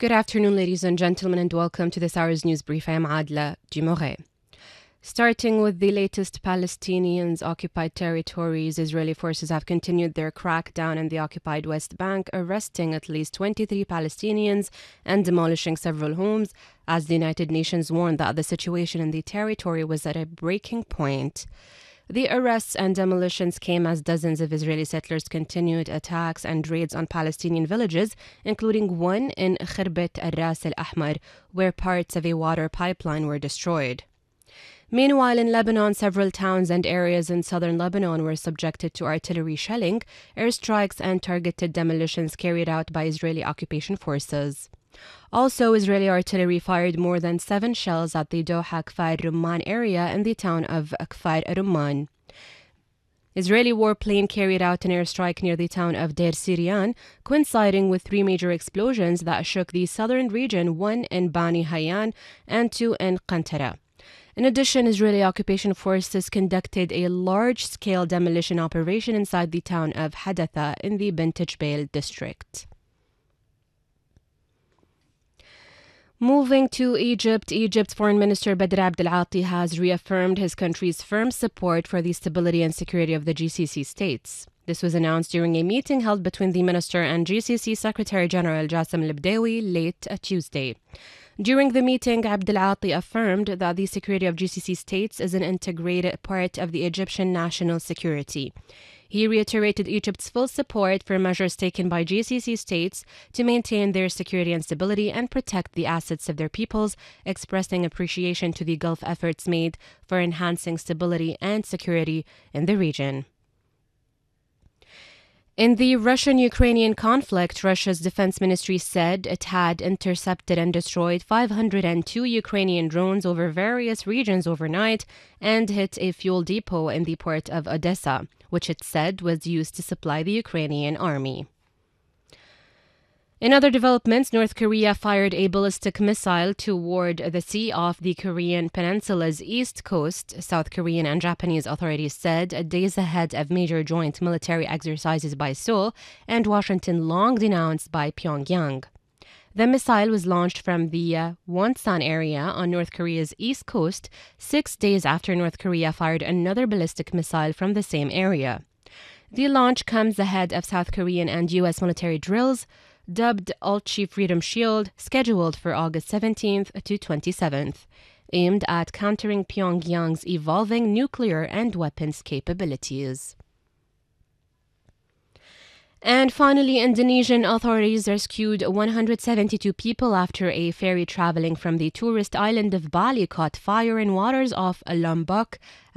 Good afternoon, ladies and gentlemen, and welcome to this hour's news brief. I am Adla Dumoret. Starting with the latest Palestinians' occupied territories, Israeli forces have continued their crackdown in the occupied West Bank, arresting at least 23 Palestinians and demolishing several homes, as the United Nations warned that the situation in the territory was at a breaking point. The arrests and demolitions came as dozens of Israeli settlers continued attacks and raids on Palestinian villages, including one in Khirbet al-Ras al-Ahmar, where parts of a water pipeline were destroyed. Meanwhile, in Lebanon, several towns and areas in southern Lebanon were subjected to artillery shelling, airstrikes, and targeted demolitions carried out by Israeli occupation forces. Also, Israeli artillery fired more than 7 shells at the Doha Kfar Rumman area in the town of Kfar Rumman. Israeli warplane carried out an airstrike near the town of Deir Sirian, coinciding with 3 major explosions that shook the southern region, 1 in Bani Hayyan and 2 in Qantara. In addition, Israeli occupation forces conducted a large-scale demolition operation inside the town of Hadatha in the Bint Jbeil district. Moving to Egypt, Egypt's Foreign Minister Badr Abdel-Ati has reaffirmed his country's firm support for the stability and security of the GCC states. This was announced during a meeting held between the minister and GCC Secretary General Jassim Al-Bdawi late Tuesday. During the meeting, Abdel-Ati affirmed that the security of GCC states is an integrated part of the Egyptian national security. He reiterated Egypt's full support for measures taken by GCC states to maintain their security and stability and protect the assets of their peoples, expressing appreciation to the Gulf efforts made for enhancing stability and security in the region. In the Russian-Ukrainian conflict, Russia's defense ministry said it had intercepted and destroyed 502 Ukrainian drones over various regions overnight and hit a fuel depot in the port of Odessa, which it said was used to supply the Ukrainian army. In other developments, North Korea fired a ballistic missile toward the sea off the Korean peninsula's east coast, South Korean and Japanese authorities said, days ahead of major joint military exercises by Seoul and Washington long denounced by Pyongyang. The missile was launched from the Wonsan area on North Korea's east coast 6 days after North Korea fired another ballistic missile from the same area. The launch comes ahead of South Korean and U.S. military drills, dubbed Ulchi Freedom Shield, scheduled for August 17th to 27th, aimed at countering Pyongyang's evolving nuclear and weapons capabilities. And finally, Indonesian authorities rescued 172 people after a ferry traveling from the tourist island of Bali caught fire in waters off Lombok